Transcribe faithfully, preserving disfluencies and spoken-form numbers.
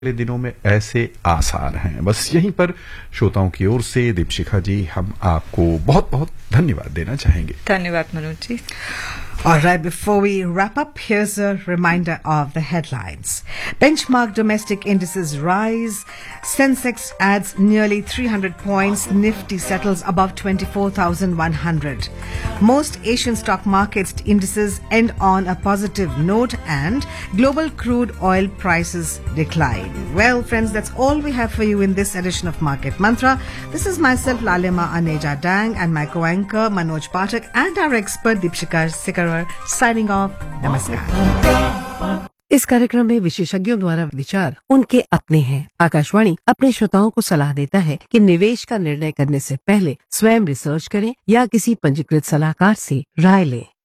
अगले दिनों में ऐसे आसार हैं। बस यहीं पर श्रोताओं की ओर से दीपशिखा जी हम आपको बहुत बहुत धन्यवाद देना चाहेंगे। धन्यवाद Manoj ji. All right, before we wrap up, here's a reminder of the headlines. Benchmark domestic indices rise. Sensex adds nearly three hundred points. Nifty settles above twenty-four thousand one hundred. Most Asian stock markets indices end on a positive note and global crude oil prices decline. Well, friends, that's all we have for you in this edition of Market Mantra. This is myself, Lalima Aneja Dang, and my co-anchor, Manoj Pathak, and our expert, Deepshikha Sikar, signing off. Namaskar. इस कार्यक्रम में विशेषज्ञों द्वारा विचार उनके अपने हैं। आकाशवाणी अपने श्रोताओं को सलाह देता है कि निवेश का निर्णय करने से पहले स्वयं रिसर्च करें या किसी पंजीकृत सलाहकार से राय लें।